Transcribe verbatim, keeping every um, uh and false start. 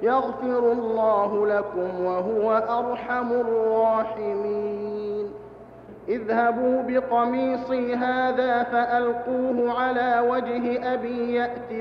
يغفر الله لكم وهو أرحم الراحمين. اذهبوا بقميصي هذا فألقوه على وجه أبي يأت